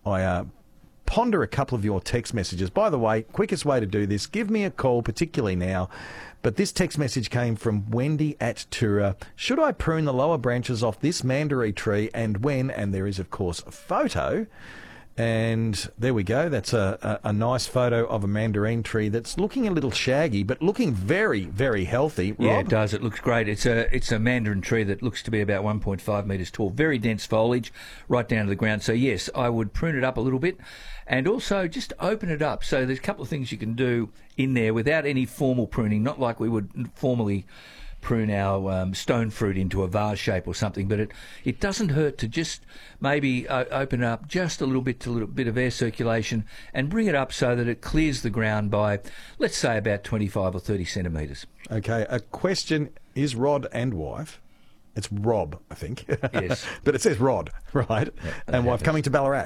I ponder a couple of your text messages. By the way, quickest way to do this, give me a call, particularly now. But this text message came from Wendy at Tura. Should I prune the lower branches off this mandaree tree, and when? And there is, of course, a photo. And there we go. That's a nice photo of a mandarin tree that's looking a little shaggy, but looking very, very healthy. Rob? Yeah, it does. It looks great. It's a mandarin tree that looks to be about 1.5 metres tall. Very dense foliage right down to the ground. So, yes, I would prune it up a little bit and also just open it up. So there's a couple of things you can do in there without any formal pruning, not like we would formally prune our stone fruit into a vase shape or something, but it doesn't hurt to just maybe open it up just a little bit to a little bit of air circulation and bring it up so that it clears the ground by, let's say, about 25 or 30 centimetres. Okay, a question is Rod and wife. It's Rob, I think. Yes. But it says Rod, right? Yeah, and wife coming to Ballarat.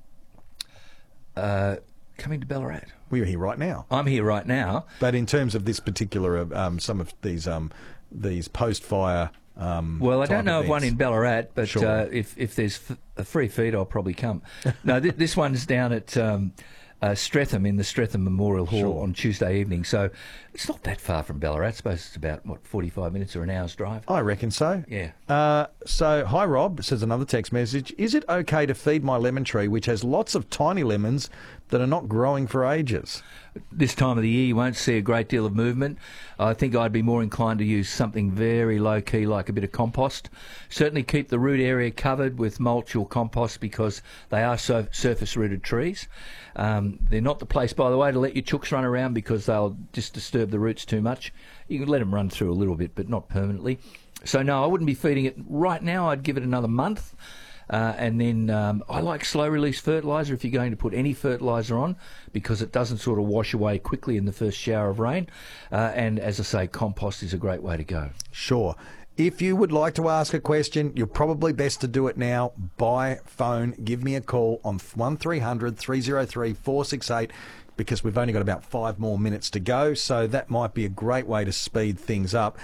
Coming to Ballarat. We're here right now. I'm here right now. But in terms of this particular, some of these post-fire well, I don't know of one in Ballarat, but sure. If there's a free feed, I'll probably come. No, this one's down at Streatham, in the Streatham Memorial Hall Sure. on Tuesday evening. So it's not that far from Ballarat. I suppose it's about, 45 minutes or an hour's drive? I reckon so. Yeah. So, hi Rob, says another text message. Is it okay to feed my lemon tree, which has lots of tiny lemons that are not growing for ages? This time of the year, you won't see a great deal of movement. I think I'd be more inclined to use something very low-key, like a bit of compost. Certainly keep the root area covered with mulch or compost because they are surface-rooted trees. They're not the place, by the way, to let your chooks run around because they'll just disturb the roots too much. You can let them run through a little bit, but not permanently. So, no, I wouldn't be feeding it right now. I'd give it another month. And then I like slow-release fertiliser if you're going to put any fertiliser on because it doesn't sort of wash away quickly in the first shower of rain. And as I say, compost is a great way to go. Sure. If you would like to ask a question, you're probably best to do it now by phone. Give me a call on 1300 303 468 because we've only got about 5 more minutes to go, so that might be a great way to speed things up.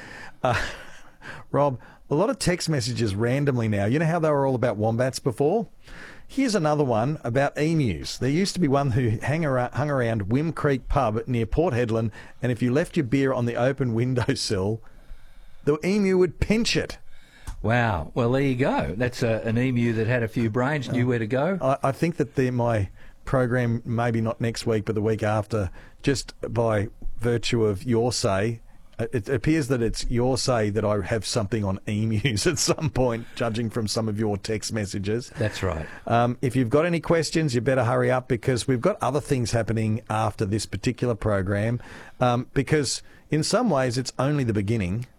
Rob, a lot of text messages randomly now. You know how they were all about wombats before? Here's another one about emus. There used to be one who hung around Wim Creek pub near Port Hedland, and if you left your beer on the open windowsill, the emu would pinch it. Wow. Well, there you go. That's an emu that had a few brains, knew where to go. I think that my program, maybe not next week, but the week after, just by virtue of your say, it appears that it's your say that I have something on emus at some point, judging from some of your text messages. That's right. If you've got any questions, you better hurry up because we've got other things happening after this particular program. Because in some ways, it's only the beginning